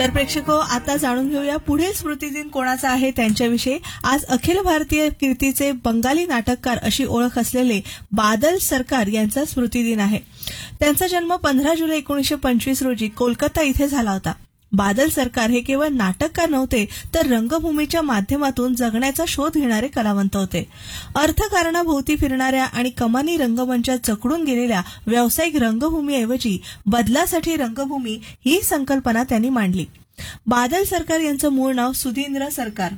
तर प्रेक्षको, आता जाणून घेऊया पुढील स्मृतिदिन कोणाचा आहे त्यांच्याविषयी. आज अखिल भारतीय कीर्तीचे बंगाली नाटककार अशी ओळख असलेले बादल सरकार यांचा स्मृतिदिन आहे. त्यांचा जन्म 15 जुलै 1925 रोजी कोलकाता इथे झाला होता. बादल सरकार हे केवळ नाटककार नव्हते, तर रंगभूमीच्या माध्यमातून जगण्याचा शोध घेणारे कलावंत होते. अर्थकारणाभोवती फिरणाऱ्या आणि कमानी रंगमंचात जखडून गेलेल्या व्यावसायिक रंगभूमीऐवजी बदलासाठी रंगभूमी ही संकल्पना त्यांनी मांडली. बादल सरकार यांचं मूळ नाव सुधींद्र सरकार.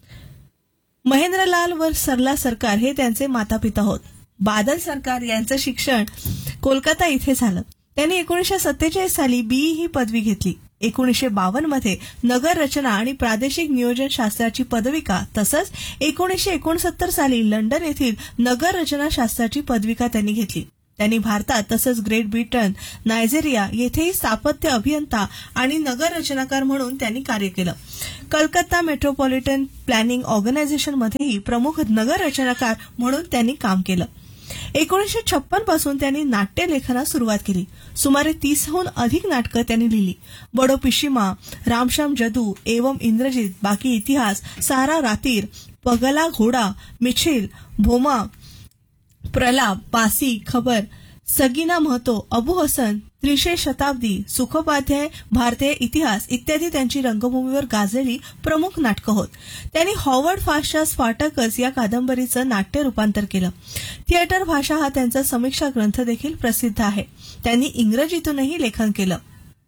महेंद्रलाल व सरला सरकार हे त्यांचे मातापिता होत. बादल सरकार यांचं शिक्षण कोलकाता इथे झालं. त्यांनी 1947 साली बीई ही पदवी घेतली. 1952 मध्ये नगर रचना आणि प्रादेशिक नियोजन शास्त्राची पदविका तसंच 1969 साली लंडन येथील नगर रचना शास्त्राची पदविका त्यांनी घेतली. त्यांनी भारतात तसंच ग्रेट ब्रिटन, नायजेरिया येथेही स्थापत्य अभियंता आणि नगर रचनाकार म्हणून त्यांनी कार्य केलं. कलकत्ता मेट्रोपॉलिटन प्लॅनिंग ऑर्गनायझेशनमध्येही प्रमुख नगर रचनाकार म्हणून त्यांनी काम केलं. 1956 पासून त्यांनी नाट्यलेखनास सुरुवात केली. सुमारे 30हून अधिक नाटकं त्यांनी लिहिली. बडो पिशिमा, रामश्याम जदू, एवं इंद्रजीत, बाकी इतिहास, सारा रातीर, पगला घोडा, मिछिल, भोमा, प्रलाप, बासी, खबर, सगीना महतो, अबू हसन, त्रिशे शताब्दी, सुखोपाध्याय, भारतीय इतिहास इत्यादी त्यांची रंगभूमीवर गाजलेली प्रमुख नाटकं होत. त्यांनी हॉवर्ड फास्टच्या स्पार्टकस या कादंबरीचं नाट्य रूपांतर केलं. थिएटर भाषा हा त्यांचा समीक्षा ग्रंथ देखील प्रसिद्ध आहे. त्यांनी इंग्रजीतूनही लेखन केलं.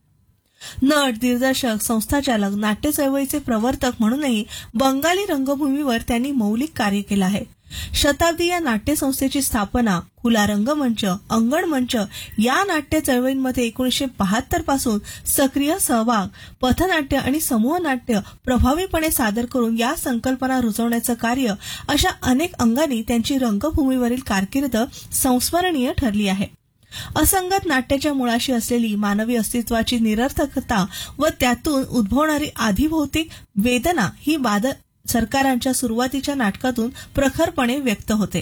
नट, दिग्दर्शक, संस्थाचालक, नाट्य चळवळीचे प्रवर्तक म्हणूनही बंगाली रंगभूमीवर त्यांनी मौलिक कार्य केलं आहे. शताब्दी या नाट्यसंस्थेची स्थापना, खुला रंगमंच, अंगण मंच या नाट्य चळवळींमध्ये 1972 पासून सक्रिय सहभाग, पथनाट्य आणि समूह नाट्य प्रभावीपणे सादर करून या संकल्पना रुजवण्याचं कार्य अशा अनेक अंगांनी त्यांची रंगभूमीवरील कारकीर्द संस्मरणीय ठरली आहे. असंगत नाट्याच्या मुळाशी असलेली मानवी अस्तित्वाची निरर्थकता व त्यातून उद्भवणारी आधिभौतिक वेदना ही बादल सरकारांच्या सुरुवातीच्या नाटकातून प्रखरपणे व्यक्त होते.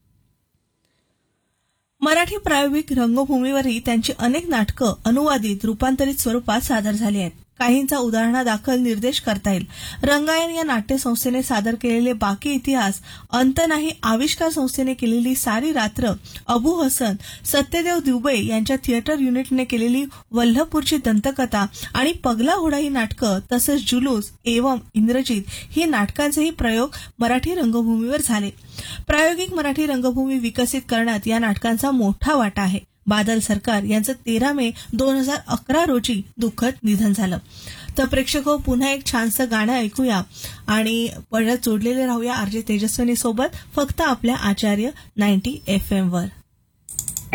मराठी प्रायोगिक रंगभूमीवरही त्यांची अनेक नाटकं अनुवादित, रूपांतरित स्वरूपात सादर झाली आहेत. काहींचा उदाहरणादाखल निर्देश करता येईल. रंगायन या नाट्यसंस्थेने सादर केलेले बाकी इतिहास, अंत नाही आविष्कार संस्थेने केलेली सारी रात्र, अबू हसन, सत्यदेव दुबे यांच्या थिएटर युनिटने केलेली वल्लभपूरची दंतकथा आणि पगला घोडा ही नाटकं तसंच जुलूस, एवं इंद्रजीत ही नाटकांचेही प्रयोग मराठी रंगभूमीवर झाले. प्रायोगिक मराठी रंगभूमी विकसित करण्यात या नाटकांचा मोठा वाटा आहे. बादल सरकार यांचं 13 मे 2011 रोजी दुःखद निधन झालं. तर प्रेक्षको, पुन्हा एक छानसं गाणं ऐकूया आणि परत जोडलेले राहूया आरजे तेजस्विनी सोबत फक्त आपल्या आचार्य 90 FM वर.